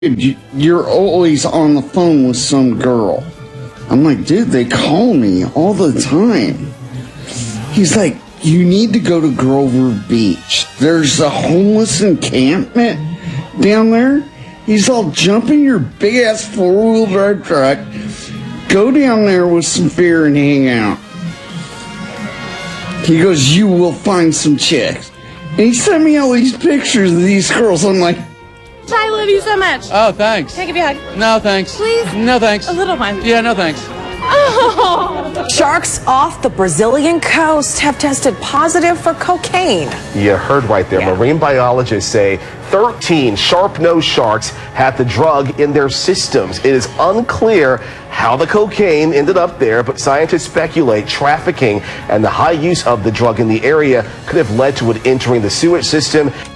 You're always on the phone with some girl. I'm like, dude, they call me all the time. He's like, you need to go to Grover Beach. There's a homeless encampment down there. He's all, jump in your big ass 4-wheel drive truck, go down there with some beer and hang out. He goes, you will find some chicks. And he sent me all these pictures of these girls. I'm like, I love you so much. Oh, thanks. Can I give you a hug? No, thanks. Please? No, thanks. A little one. Yeah, no, thanks. Oh. Sharks off the Brazilian coast have tested positive for cocaine. You heard right there. Yeah. Marine biologists say 13 sharp-nosed sharks had the drug in their systems. It is unclear how the cocaine ended up there, but scientists speculate trafficking and the high use of the drug in the area could have led to it entering the sewage system